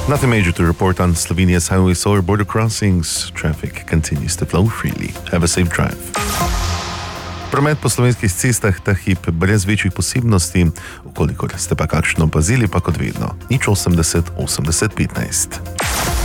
Nothing major to report on Slovenia's highways or border crossings. Traffic continues to flow freely. Have a safe drive. Promet po slovenskih cestah ta hip brez večjih posebnosti, ukolikor ste pa kakšno opazili, pa kot vedno, 080 80 15.